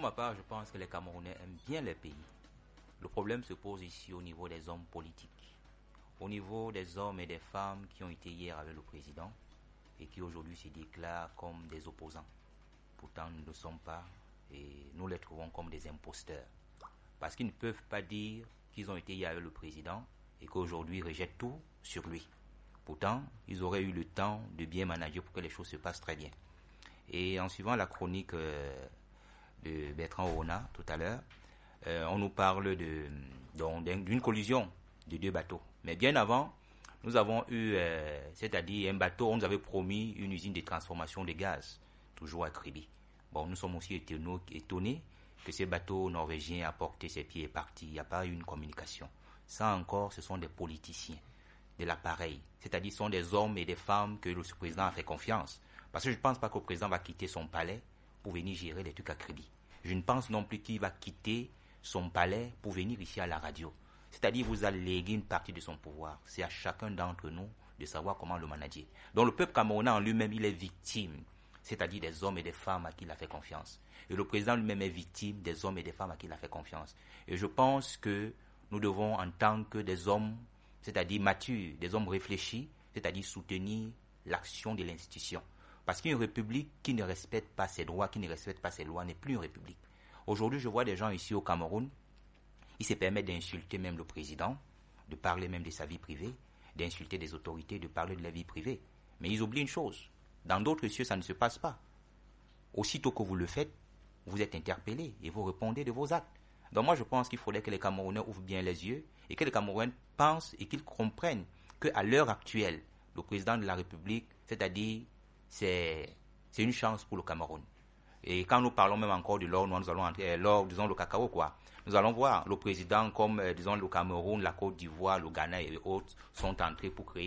Pour ma part, je pense que les Camerounais aiment bien leur pays. Le problème se pose ici au niveau des hommes politiques, au niveau des hommes et des femmes qui ont été hier avec le président et qui aujourd'hui se déclarent comme des opposants. Pourtant, nous ne le sommes pas et nous les trouvons comme des imposteurs. Parce qu'ils ne peuvent pas dire qu'ils ont été hier avec le président et qu'aujourd'hui ils rejettent tout sur lui. Pourtant, ils auraient eu le temps de bien manager pour que les choses se passent très bien. Et en suivant la chronique de Bertrand Oona tout à l'heure, on nous parle d'une collision de 2 bateaux. Mais bien avant, nous avons eu, c'est-à-dire un bateau, on nous avait promis une usine de transformation de gaz, toujours à Kribi. Bon, nous sommes aussi étonnés que ce bateau norvégien a porté ses pieds et est parti. Il n'y a pas eu une communication. Ça encore, ce sont des politiciens de l'appareil. C'est-à-dire, ce sont des hommes et des femmes que le président a fait confiance. Parce que je ne pense pas que le président va quitter son palais pour venir gérer des trucs à Kribi. Je ne pense non plus qu'il va quitter son palais pour venir ici à la radio. C'est-à-dire, vous alléguez une partie de son pouvoir. C'est à chacun d'entre nous de savoir comment le manager. Donc, le peuple camerounais en lui-même, il est victime. C'est-à-dire des hommes et des femmes à qui il a fait confiance. Et le président lui-même est victime des hommes et des femmes à qui il a fait confiance. Et je pense que nous devons, en tant que des hommes, c'est-à-dire matures, des hommes réfléchis, c'est-à-dire soutenir l'action de l'institution. Parce qu'une république qui ne respecte pas ses droits, qui ne respecte pas ses lois, n'est plus une république. Aujourd'hui, je vois des gens ici au Cameroun, ils se permettent d'insulter même le président, de parler même de sa vie privée, d'insulter des autorités, de parler de la vie privée. Mais ils oublient une chose. Dans d'autres cieux, ça ne se passe pas. Aussitôt que vous le faites, vous êtes interpellé et vous répondez de vos actes. Donc moi, je pense qu'il faudrait que les Camerounais ouvrent bien les yeux et que les Camerounais pensent et qu'ils comprennent qu'à l'heure actuelle, le président de la République, c'est-à-dire, c'est une chance pour le Cameroun. Et quand nous parlons même encore de l'or, nous allons entrer, l'or, disons le cacao, quoi. Nous allons voir le président comme, disons, le Cameroun, la Côte d'Ivoire, le Ghana et autres sont entrés pour créer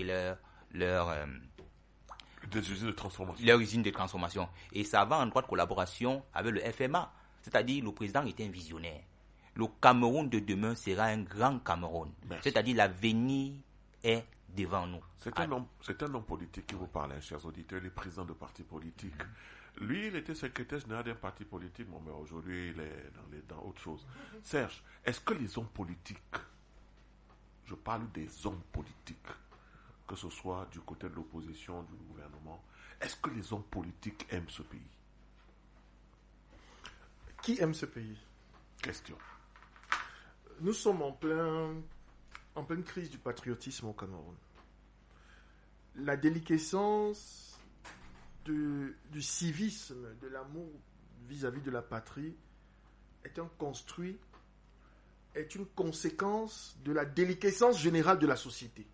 des usines de transformation. Leur usine de transformation. Et ça va en droite collaboration avec le FMA. C'est-à-dire, le président était un visionnaire. Le Cameroun de demain sera un grand Cameroun. Merci. C'est-à-dire, l'avenir est devant nous. C'est un homme politique qui vous parle, chers auditeurs, il est président de parti politique. Lui, il était secrétaire général d'un parti politique, mais aujourd'hui, il est dans autre chose. Serge, est-ce que les hommes politiques, je parle des hommes politiques, que ce soit du côté de l'opposition, du gouvernement, est-ce que les hommes politiques aiment ce pays? Qui aime ce pays? Question. Nous sommes en pleine crise du patriotisme au Cameroun. La déliquescence du civisme, de l'amour vis-à-vis de la patrie est un construit, est une conséquence de la déliquescence générale de la société.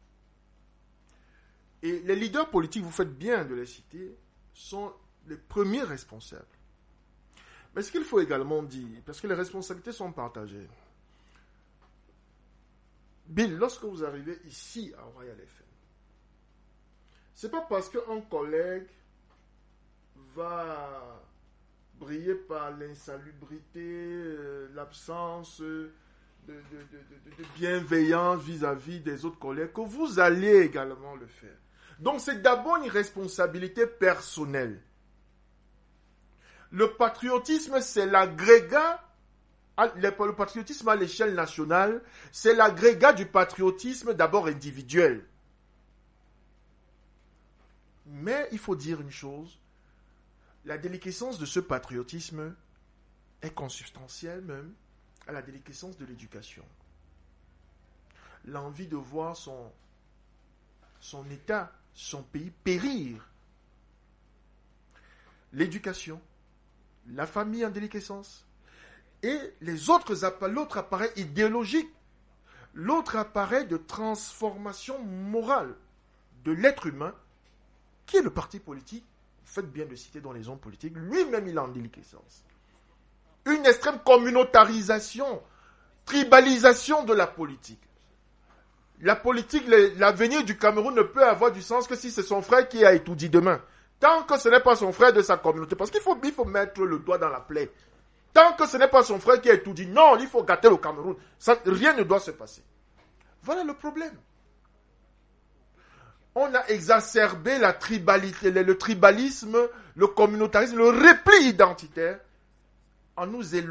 Et les leaders politiques, vous faites bien de les citer, sont les premiers responsables. Mais ce qu'il faut également dire, parce que les responsabilités sont partagées. Bill, lorsque vous arrivez ici à Royal FM, c'est pas parce qu'un collègue va briller par l'insalubrité, l'absence de bienveillance vis-à-vis des autres collègues que vous allez également le faire. Donc c'est d'abord une responsabilité personnelle. Le patriotisme, c'est l'agrégat. Le patriotisme à l'échelle nationale, c'est l'agrégat du patriotisme d'abord individuel. Mais il faut dire une chose, la déliquescence de ce patriotisme est consubstantielle même à la déliquescence de l'éducation. L'envie de voir son État, son pays périr. L'éducation, la famille en déliquescence, et l'autre appareil idéologique, l'autre appareil de transformation morale de l'être humain, qui est le parti politique, vous faites bien de citer dans les hommes politiques, lui-même il est en déliquescence. Une extrême communautarisation, tribalisation de la politique. La politique, l'avenir du Cameroun ne peut avoir du sens que si c'est son frère qui a étudié demain. Tant que ce n'est pas son frère de sa communauté, parce qu'il faut mettre le doigt dans la plaie. Tant que ce n'est pas son frère qui a tout dit, non, il faut gâter le Cameroun. Rien ne doit se passer. Voilà le problème. On a exacerbé la tribalité, le tribalisme, le communautarisme, le repli identitaire en nous éloignant